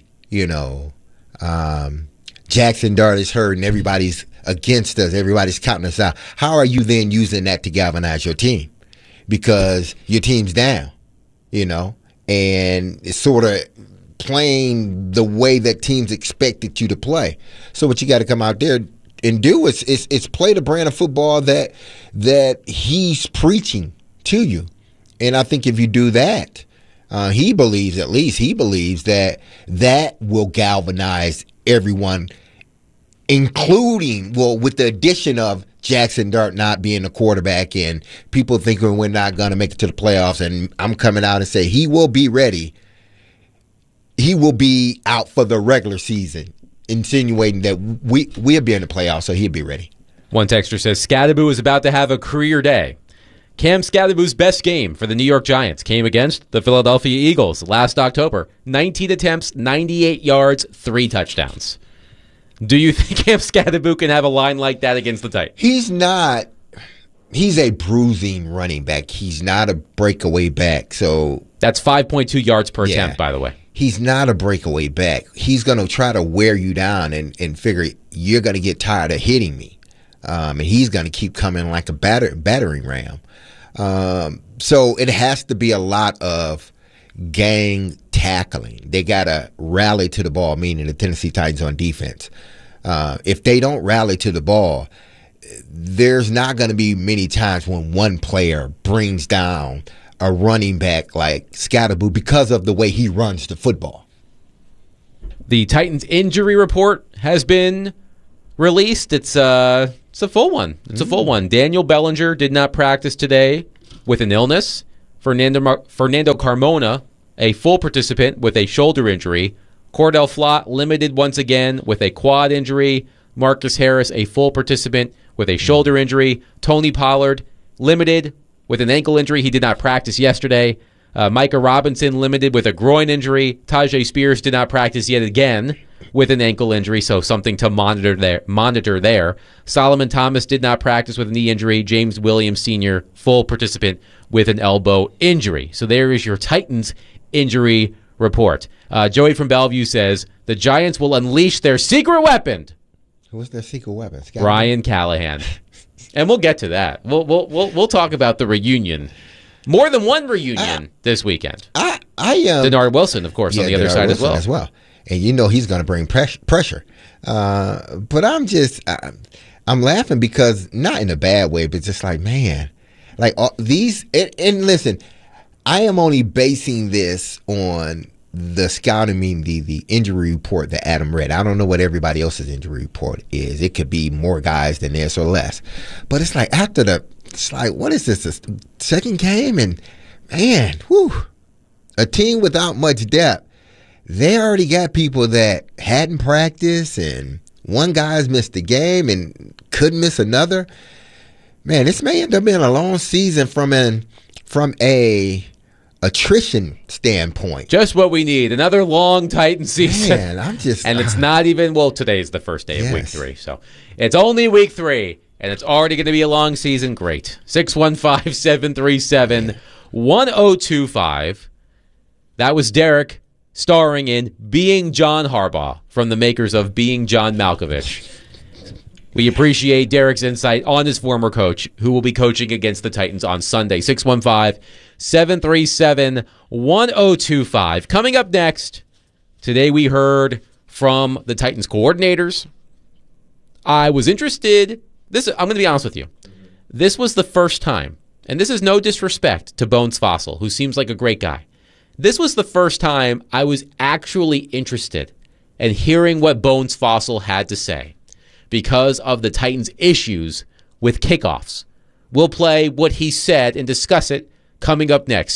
Jackson Dart is hurt and everybody's against us, everybody's counting us out. How are you then using that to galvanize your team? Because your team's down, and it's sort of playing the way that teams expected you to play. So what you got to come out there and do is play the brand of football that he's preaching to you. And I think if you do that, he believes that will galvanize everyone, including, with the addition of Jackson Dart not being the quarterback and people thinking we're not going to make it to the playoffs, and I'm coming out and say he will be ready. He will be out for the regular season, insinuating that we'll be in the playoffs, so he'll be ready. One texter says, Scatterboo is about to have a career day. Cam Scatterboo's best game for the New York Giants came against the Philadelphia Eagles last October. 19 attempts, 98 yards, 3 touchdowns. Do you think Cam Scatterboo can have a line like that against the Titans? He's not. He's a bruising running back. He's not a breakaway back. So that's 5.2 yards per attempt, by the way. He's not a breakaway back. He's going to try to wear you down and figure you're going to get tired of hitting me. And he's going to keep coming like a battering ram. So it has to be a lot of gang tackling. They got to rally to the ball, meaning the Tennessee Titans on defense. If they don't rally to the ball, there's not going to be many times when one player brings down a running back like Scatterboo because of the way he runs the football. The Titans injury report has been released. It's a full one. It's a full one. Daniel Bellinger did not practice today with an illness. Fernando Carmona, a full participant with a shoulder injury. Cordell Flott limited once again with a quad injury. Marcus Harris, a full participant with a shoulder injury. Tony Pollard, limited with an ankle injury. He did not practice yesterday. Micah Robinson, limited with a groin injury. Tajay Spears did not practice yet again with an ankle injury, so something to monitor there. Solomon Thomas did not practice with a knee injury. James Williams Sr., full participant with an elbow injury. So there is your Titans injury report. Joey from Bellevue says, the Giants will unleash their secret weapon. Who's their secret weapon? Brian Callahan. And we'll get to that. We'll talk about the reunion. More than one reunion this weekend. Denard Wilson, of course, on the other side Wilson as well. And you know he's going to bring pressure. But I'm laughing because, not in a bad way, but just like, man, like these, and listen, I am only basing this on the scouting, the injury report that Adam read. I don't know what everybody else's injury report is. It could be more guys than this or less. But it's like it's like, what is this? The second game? And man, a team without much depth. They already got people that hadn't practiced, and one guy's missed a game and couldn't miss another. Man, this may end up being a long season from a attrition standpoint. Just what we need. Another long Titan season. Man, and it's not even, today's the first day of week 3. So it's only week 3, and it's already going to be a long season. Great. 615-737-1025. That was Derek starring in Being John Harbaugh from the makers of Being John Malkovich. We appreciate Derek's insight on his former coach, who will be coaching against the Titans on Sunday. 615-737-1025. Coming up next, today we heard from the Titans coordinators. I was interested. I'm going to be honest with you. This was the first time, and this is no disrespect to Bones Fossil, who seems like a great guy. This was the first time I was actually interested in hearing what Bones Fossil had to say because of the Titans' issues with kickoffs. We'll play what he said and discuss it coming up next.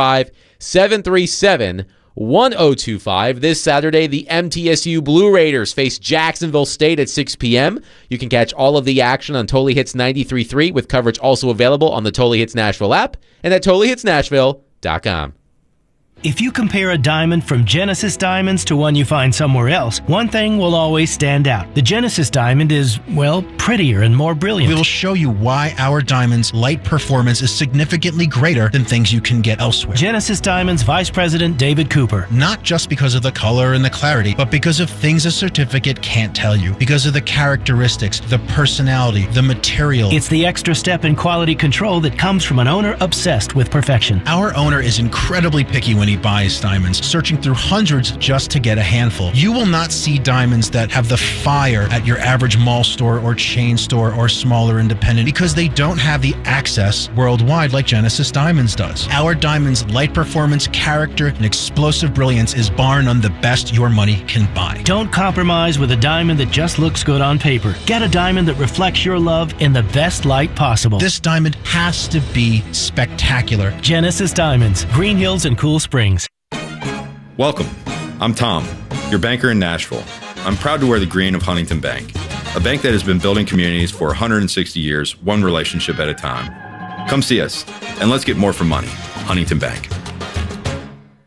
615-737-1025. This Saturday, the MTSU Blue Raiders face Jacksonville State at 6 p.m. You can catch all of the action on Totally Hits 93.3 with coverage also available on the Totally Hits Nashville app and at TotallyHitsNashville.com. If you compare a diamond from Genesis Diamonds to one you find somewhere else, one thing will always stand out. The Genesis Diamond is, prettier and more brilliant. We will show you why our diamond's light performance is significantly greater than things you can get elsewhere. Genesis Diamonds Vice President David Cooper. Not just because of the color and the clarity, but because of things a certificate can't tell you. Because of the characteristics, the personality, the material. It's the extra step in quality control that comes from an owner obsessed with perfection. Our owner is incredibly picky when he buys diamonds, searching through hundreds just to get a handful. You will not see diamonds that have the fire at your average mall store or chain store or smaller independent because they don't have the access worldwide like Genesis Diamonds does. Our diamond's light performance, character, and explosive brilliance is bar none the best your money can buy. Don't compromise with a diamond that just looks good on paper. Get a diamond that reflects your love in the best light possible. This diamond has to be spectacular. Genesis Diamonds, Green Hills and Cool Springs. Welcome. I'm Tom, your banker in Nashville. I'm proud to wear the green of Huntington Bank, a bank that has been building communities for 160 years, one relationship at a time. Come see us, and let's get more for money. Huntington Bank.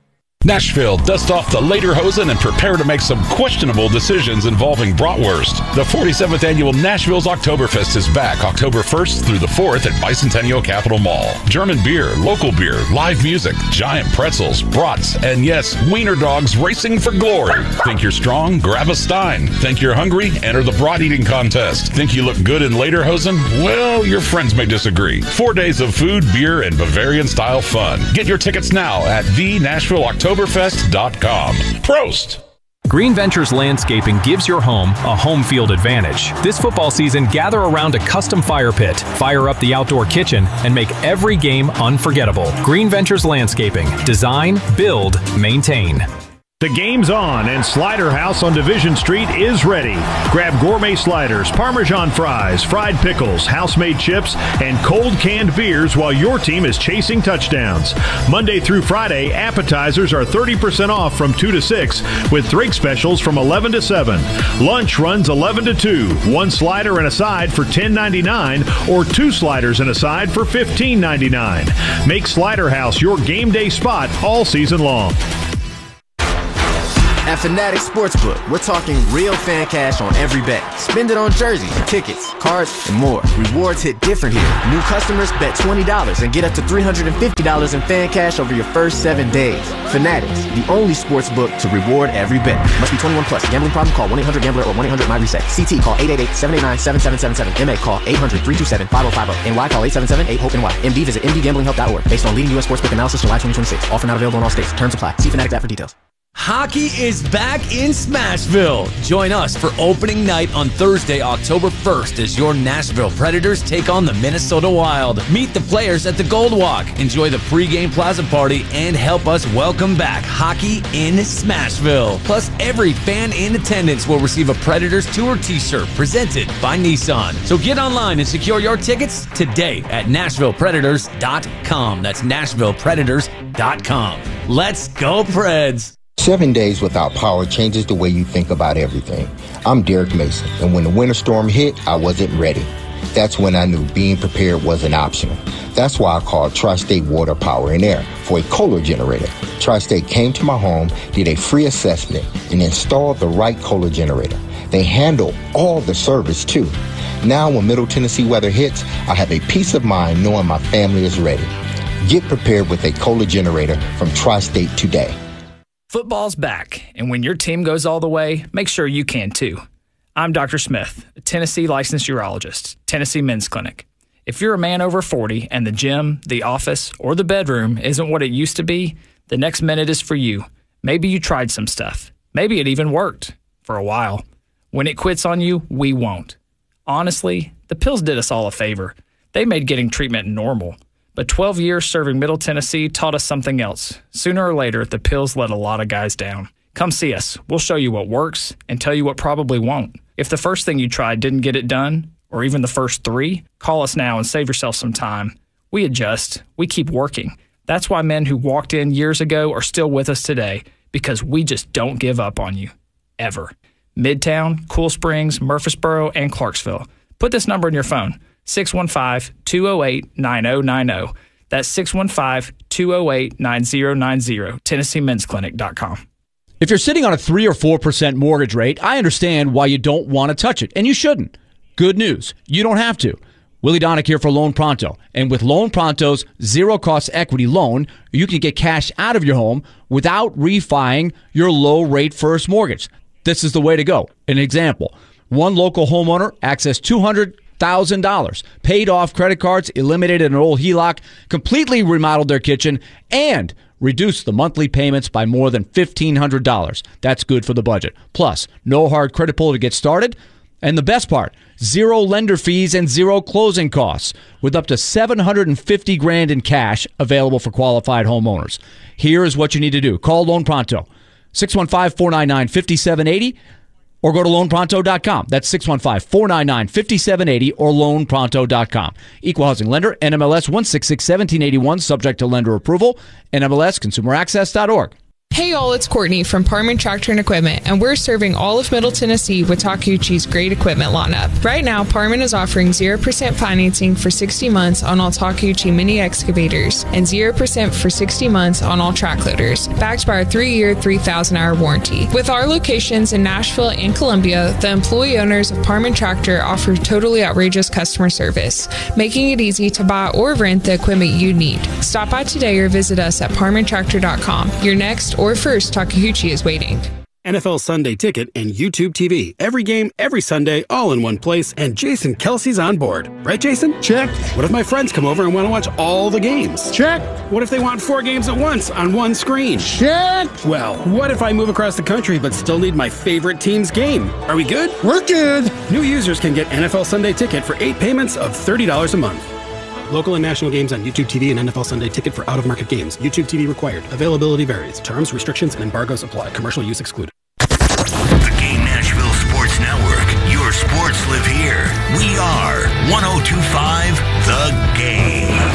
Nashville, dust off the lederhosen and prepare to make some questionable decisions involving bratwurst. The 47th annual Nashville's Oktoberfest is back October 1st through the 4th at Bicentennial Capitol Mall. German beer, local beer, live music, giant pretzels, brats, and yes, wiener dogs racing for glory. Think you're strong? Grab a Stein. Think you're hungry? Enter the brat eating contest. Think you look good in lederhosen? Well, your friends may disagree. 4 days of food, beer, and Bavarian-style fun. Get your tickets now at thenashvilleoktoberfest.com. Prost! Green Ventures Landscaping gives your home a home field advantage. This football season, gather around a custom fire pit, fire up the outdoor kitchen, and make every game unforgettable. Green Ventures Landscaping. Design, build, maintain. The game's on, and Slider House on Division Street is ready. Grab gourmet sliders, Parmesan fries, fried pickles, house-made chips, and cold canned beers while your team is chasing touchdowns. Monday through Friday, appetizers are 30% off from 2 to 6, with drink specials from 11 to 7. Lunch runs 11 to 2. 1 slider and a side for $10.99, or 2 sliders and a side for $15.99. Make Slider House your game day spot all season long. At Fanatics Sportsbook, we're talking real fan cash on every bet. Spend it on jerseys, tickets, cards, and more. Rewards hit different here. New customers bet $20 and get up to $350 in fan cash over your first 7 days. Fanatics, the only sportsbook to reward every bet. Must be 21 plus. Gambling problem? Call 1-800-GAMBLER or 1-800-MY-RESET. CT, call 888-789-7777. MA, call 800-327-5050. NY, call 877-8-HOPE-NY. MD, visit mdgamblinghelp.org. Based on leading U.S. sportsbook analysis July 2026. Offer not available in all states. Terms apply. See Fanatics app for details. Hockey is back in Smashville. Join us for opening night on Thursday, October 1st as your Nashville Predators take on the Minnesota Wild. Meet the players at the Gold Walk, enjoy the pregame plaza party, and help us welcome back hockey in Smashville. Plus, every fan in attendance will receive a Predators Tour t-shirt presented by Nissan. So get online and secure your tickets today at NashvillePredators.com. That's NashvillePredators.com. Let's go, Preds! 7 days without power changes the way you think about everything. I'm Derek Mason, and when the winter storm hit, I wasn't ready. That's when I knew being prepared wasn't optional. That's why I called Tri-State Water, Power, and Air for a Kohler generator. Tri-State came to my home, did a free assessment, and installed the right Kohler generator. They handle all the service, too. Now, when Middle Tennessee weather hits, I have a peace of mind knowing my family is ready. Get prepared with a Kohler generator from Tri-State today. Football's back, and when your team goes all the way, make sure you can too. I'm Dr. Smith, a Tennessee licensed urologist, Tennessee Men's Clinic. If you're a man over 40 and the gym, the office, or the bedroom isn't what it used to be, the next minute is for you. Maybe you tried some stuff. Maybe it even worked for a while. When it quits on you, we won't. Honestly, the pills did us all a favor. They made getting treatment normal. But 12 years serving Middle Tennessee taught us something else. Sooner or later, the pills let a lot of guys down. Come see us. We'll show you what works and tell you what probably won't. If the first thing you tried didn't get it done, or even the first 3, call us now and save yourself some time. We adjust. We keep working. That's why men who walked in years ago are still with us today, because we just don't give up on you. Ever. Midtown, Cool Springs, Murfreesboro, and Clarksville. Put this number in your phone. 615-208-9090. That's 615-208-9090. TennesseeMen'sClinic.com. If you're sitting on a 3 or 4% mortgage rate, I understand why you don't want to touch it, and you shouldn't. Good news, you don't have to. Willie Donick here for Loan Pronto. And with Loan Pronto's zero-cost equity loan, you can get cash out of your home without refining your low-rate first mortgage. This is the way to go. An example, one local homeowner accessed $200,000, paid off credit cards, eliminated an old HELOC, completely remodeled their kitchen, and reduced the monthly payments by more than $1,500. That's good for the budget. Plus, no hard credit pull to get started. And the best part, zero lender fees and zero closing costs, with up to $750,000 in cash available for qualified homeowners. Here is what you need to do. Call Loan Pronto, 615-499-5780. Or go to loanpronto.com. That's 615-499-5780 or loanpronto.com. Equal housing lender, NMLS 1661781, subject to lender approval, NMLSconsumeraccess.org. Hey y'all, it's Courtney from Parman Tractor and Equipment, and we're serving all of Middle Tennessee with Takeuchi's great equipment lineup. Right now, Parman is offering 0% financing for 60 months on all Takeuchi mini excavators and 0% for 60 months on all track loaders, backed by our 3-year, 3,000-hour warranty. With our locations in Nashville and Columbia, the employee owners of Parman Tractor offer totally outrageous customer service, making it easy to buy or rent the equipment you need. Stop by today or visit us at parmantractor.com. Your next or first Takeuchi is waiting. NFL Sunday Ticket and YouTube TV. Every game, every Sunday, all in one place, and Jason Kelsey's on board. Right, Jason? Check. What if my friends come over and want to watch all the games? Check. What if they want 4 games at once on one screen? Check. Well, what if I move across the country but still need my favorite team's game? Are we good? We're good. New users can get NFL Sunday Ticket for 8 payments of $30 a month. Local and national games on YouTube TV and NFL Sunday Ticket for out-of-market games. YouTube TV required. Availability varies. Terms, restrictions, and embargoes apply. Commercial use excluded. The Game Nashville Sports Network. Your sports live here. We are 102.5 The Game.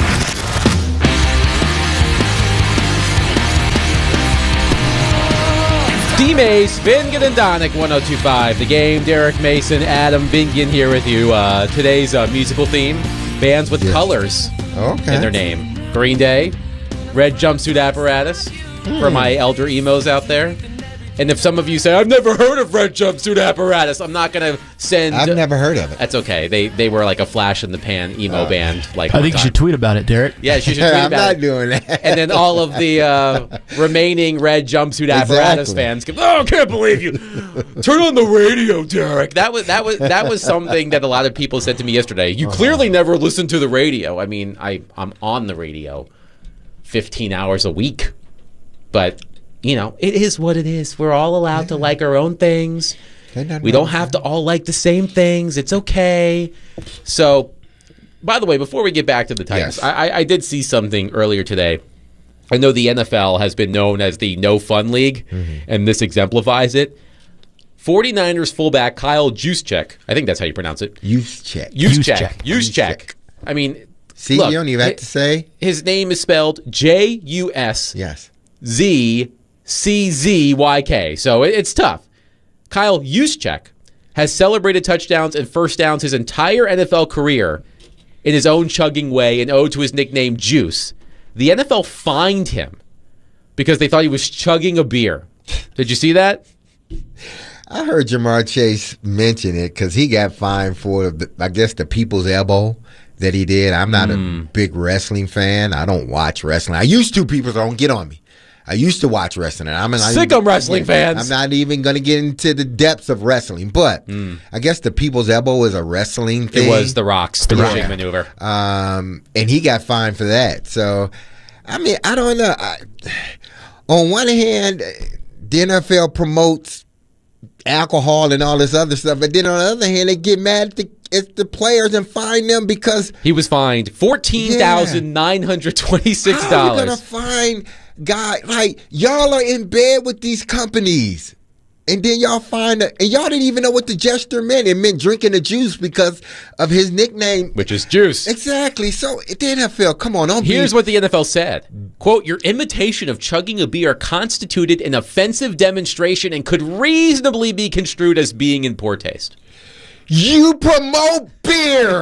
D-Mace, Vingan and Donick, 102.5 The Game. Derek Mason, Adam Vingan here with you. Today's musical theme. Bands with colors in their name. Green Day, Red Jumpsuit Apparatus, for my elder emos out there. And if some of you say, I've never heard of Red Jumpsuit Apparatus, I'm not going to send... I've never heard of it. That's okay. They were like a flash-in-the-pan emo band. Like I think you should tweet about it, Derek. Yeah, you should tweet about it. I'm not doing that. And then all of the remaining Red Jumpsuit Apparatus fans go, I can't believe you. Turn on the radio, Derek. That was something that a lot of people said to me yesterday. You clearly never listened to the radio. I mean, I'm on the radio 15 hours a week. But... you know, it is what it is. We're all allowed to like our own things. We don't have to all like the same things. It's okay. So, by the way, before we get back to the Titans, I did see something earlier today. I know the NFL has been known as the no fun league, and this exemplifies it. 49ers fullback Kyle Juszczyk, I think that's how you pronounce it. Juszczyk. I mean, see, look, you don't even have to say. His name is spelled J-U-S. Yes. Z-C-Z-Y-K. So it's tough. Kyle Juszczyk has celebrated touchdowns and first downs his entire NFL career in his own chugging way and owed to his nickname Juice. The NFL fined him because they thought he was chugging a beer. Did you see that? I heard Jamar Chase mention it because he got fined for, I guess, the people's elbow that he did. I'm not a big wrestling fan. I don't watch wrestling. I used to. People don't get on me. I used to watch wrestling. Sick of wrestling fans. I'm not even going to get into the depths of wrestling, but I guess the people's elbow is a wrestling thing. It was the Rock's finishing maneuver. And he got fined for that. So, I mean, I don't know. On one hand, the NFL promotes alcohol and all this other stuff, but then on the other hand, they get mad at the players and fine them because he was fined $14,926. How are you gonna fine guy like y'all are in bed with these companies, and then y'all find and y'all didn't even know what the gesture meant. It meant drinking the juice because of his nickname, which is Juice. Exactly. So the NFL, come on, Here's what the NFL said. Quote, your imitation of chugging a beer constituted an offensive demonstration and could reasonably be construed as being in poor taste. You promote beer.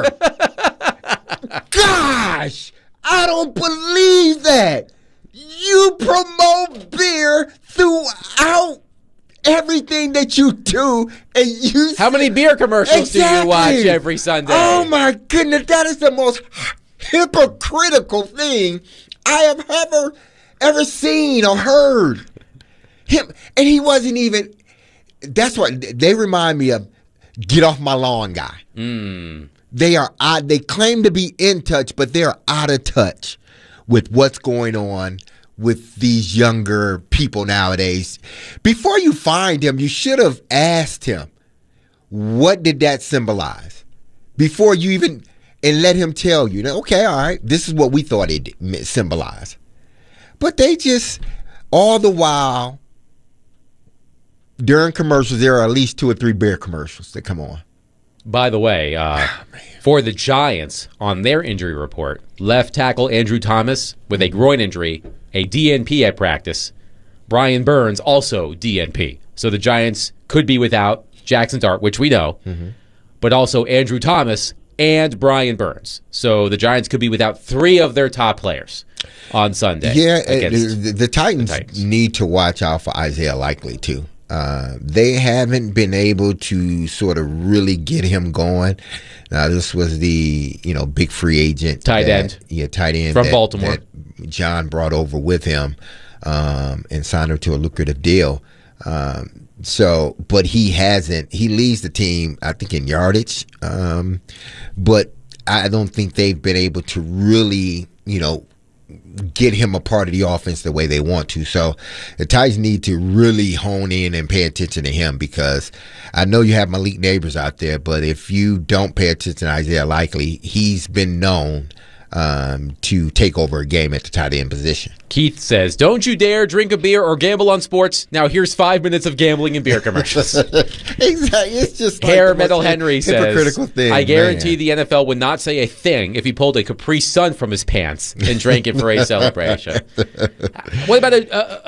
Gosh, I don't believe that. You promote beer throughout everything that you do, and you. How many beer commercials do you watch every Sunday? Oh my goodness, that is the most hypocritical thing I have ever seen or heard. Him, and he wasn't even. That's what they remind me of. Get off my lawn, guy. They are out. They claim to be in touch, but they're out of touch with what's going on with these younger people nowadays. Before you find him, you should have asked him, what did that symbolize? Before you even, and let him tell you, okay, all right, this is what we thought it symbolized. But they just, all the while, during commercials, there are at least 2 or 3 beer commercials that come on. By the way, for the Giants, on their injury report, left tackle Andrew Thomas with a groin injury, a DNP at practice, Brian Burns, also DNP. So the Giants could be without Jackson Dart, which we know, but also Andrew Thomas and Brian Burns. So the Giants could be without 3 of their top players on Sunday. Yeah, the Titans need to watch out for Isaiah Likely, too. They haven't been able to sort of really get him going. Now, this was the big free agent. Tight end from Baltimore. That John brought over with him and signed him to a lucrative deal. But he hasn't. He leads the team, I think, in yardage. But I don't think they've been able to really, get him a part of the offense the way they want to. So the Titans need to really hone in and pay attention to him, because I know you have Malik Neighbors out there, but if you don't pay attention to Isaiah Likely, he's been known to take over a game at the tight end position. Keith says, don't you dare drink a beer or gamble on sports. Now here's 5 minutes of gambling and beer commercials. Exactly. It's just Hair Metal Henry says, thing, I guarantee the NFL would not say a thing if he pulled a Capri Sun from his pants and drank it for a celebration. What about